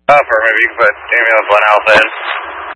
Affirmative, you can put ambulance 1 Alpha in.